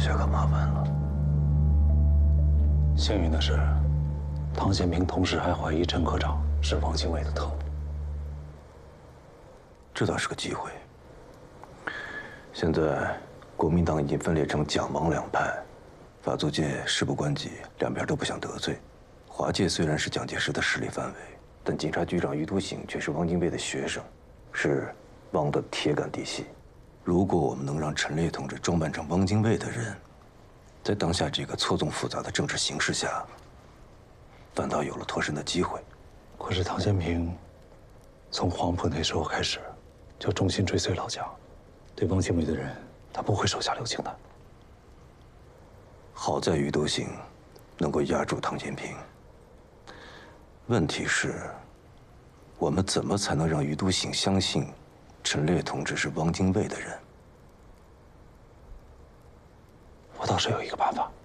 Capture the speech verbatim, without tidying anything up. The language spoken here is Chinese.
下可麻烦了。幸运的是，汤显明同时还怀疑陈科长是汪精卫的特务， 这倒是个机会。现在国民党已经分裂成蒋汪两派，法租界事不关己，两边都不想得罪。华界虽然是蒋介石的势力范围，但警察局长于笃行却是汪精卫的学生，是汪的铁杆嫡系。如果我们能让陈烈同志装扮成汪精卫的人，在当下这个错综复杂的政治形势下，反倒有了脱身的机会。 可是汤显明从黄埔那时候开始，就忠心追随老蒋，对汪精卫的人，他不会手下留情的。 好在于笃行能够压住汤显平。问题是，我们怎么才能让于笃行相信陈烈同志是汪精卫的人？ 我倒是有一个办法。